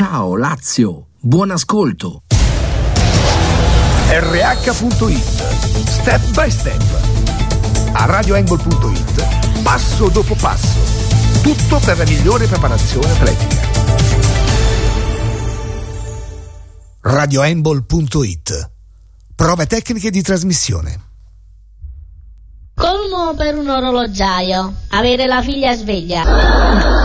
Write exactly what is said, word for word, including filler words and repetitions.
Ciao Lazio, buon ascolto. R H punto it, step by step. A radioangle punto it, passo dopo passo. Tutto per la migliore preparazione atletica. radioangle punto it. Prove tecniche di trasmissione. Colmo per un orologiaio. Avere la figlia sveglia.